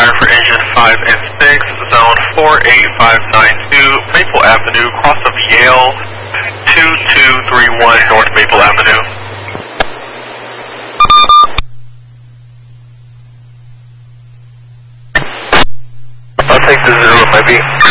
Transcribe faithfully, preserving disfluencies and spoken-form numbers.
fire for engine five and six, zone four eight five nine two, Maple Avenue, cross of Yale, two two three one North Maple Avenue. I'll take the zero, maybe.